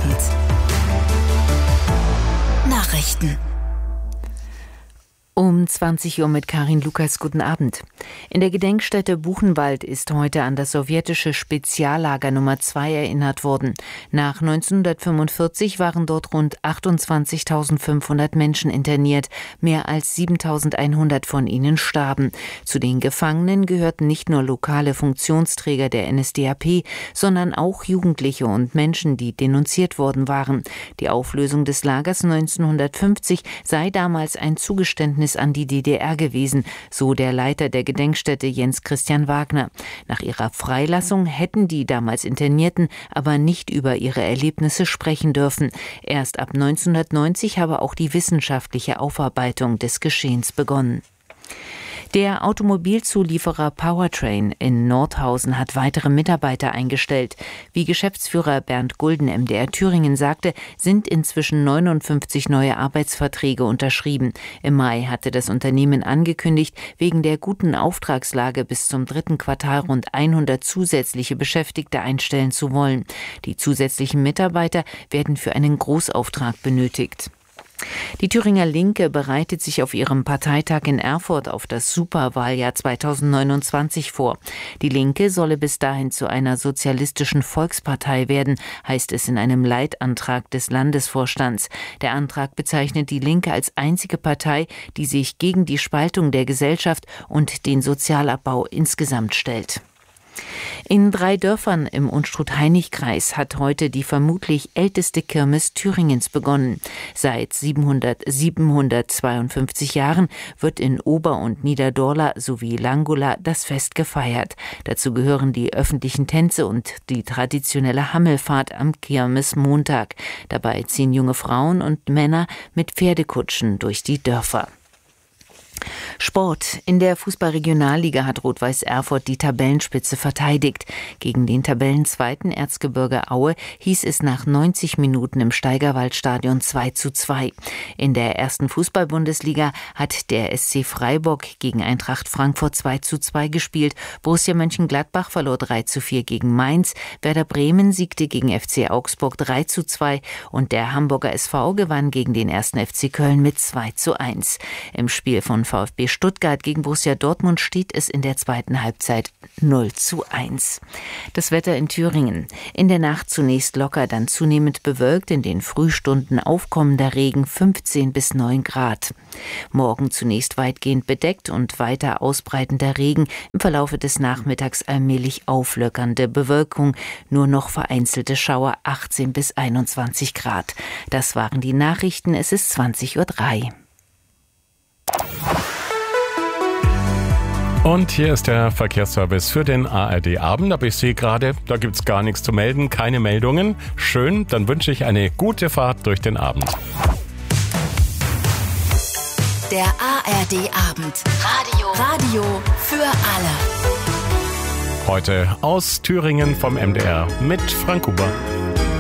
Abend. Nachrichten. Um 20 Uhr mit Karin Lukas. Guten Abend. In der Gedenkstätte Buchenwald ist heute an das sowjetische Speziallager Nummer 2 erinnert worden. Nach 1945 waren dort rund 28.500 Menschen interniert. Mehr als 7.100 von ihnen starben. Zu den Gefangenen gehörten nicht nur lokale Funktionsträger der NSDAP, sondern auch Jugendliche und Menschen, die denunziert worden waren. Die Auflösung des Lagers 1950 sei damals ein Zugeständnis an die DDR gewesen, so der Leiter der Gedenkstätte Jens Christian Wagner. Nach ihrer Freilassung hätten die damals Internierten aber nicht über ihre Erlebnisse sprechen dürfen. Erst ab 1990 habe auch die wissenschaftliche Aufarbeitung des Geschehens begonnen. Der Automobilzulieferer Powertrain in Nordhausen hat weitere Mitarbeiter eingestellt. Wie Geschäftsführer Bernd Gulden MDR Thüringen sagte, sind inzwischen 59 neue Arbeitsverträge unterschrieben. Im Mai hatte das Unternehmen angekündigt, wegen der guten Auftragslage bis zum 3. Quartal rund 100 zusätzliche Beschäftigte einstellen zu wollen. Die zusätzlichen Mitarbeiter werden für einen Großauftrag benötigt. Die Thüringer Linke bereitet sich auf ihrem Parteitag in Erfurt auf das Superwahljahr 2029 vor. Die Linke solle bis dahin zu einer sozialistischen Volkspartei werden, heißt es in einem Leitantrag des Landesvorstands. Der Antrag bezeichnet die Linke als einzige Partei, die sich gegen die Spaltung der Gesellschaft und den Sozialabbau insgesamt stellt. In 3 Dörfern im Unstrut-Hainich-Kreis hat heute die vermutlich älteste Kirmes Thüringens begonnen. Seit 752 Jahren wird in Ober- und Niederdorla sowie Langola das Fest gefeiert. Dazu gehören die öffentlichen Tänze und die traditionelle Hammelfahrt am Kirmesmontag. Dabei ziehen junge Frauen und Männer mit Pferdekutschen durch die Dörfer. Sport. In der Fußball-Regionalliga hat Rot-Weiß Erfurt die Tabellenspitze verteidigt. Gegen den Tabellenzweiten Erzgebirge Aue hieß es nach 90 Minuten im Steigerwaldstadion 2:2. In der ersten Fußball-Bundesliga hat der SC Freiburg gegen Eintracht Frankfurt 2:2 gespielt. Borussia Mönchengladbach verlor 3:4 gegen Mainz. Werder Bremen siegte gegen FC Augsburg 3:2 und der Hamburger SV gewann gegen den 1. FC Köln mit 2:1. Im Spiel von VfB Stuttgart gegen Borussia Dortmund steht es in der zweiten Halbzeit 0:1. Das Wetter in Thüringen. In der Nacht zunächst locker, dann zunehmend bewölkt, in den Frühstunden aufkommender Regen 15 bis 9 Grad. Morgen zunächst weitgehend bedeckt und weiter ausbreitender Regen, im Verlaufe des Nachmittags allmählich auflockernde Bewölkung, nur noch vereinzelte Schauer 18 bis 21 Grad. Das waren die Nachrichten, es ist 20:03 Uhr. Und hier ist der Verkehrsservice für den ARD-Abend. Aber ich sehe gerade, da gibt's gar nichts zu melden, keine Meldungen. Schön, dann wünsche ich eine gute Fahrt durch den Abend. Der ARD-Abend. Radio für alle. Heute aus Thüringen vom MDR mit Frank Huber.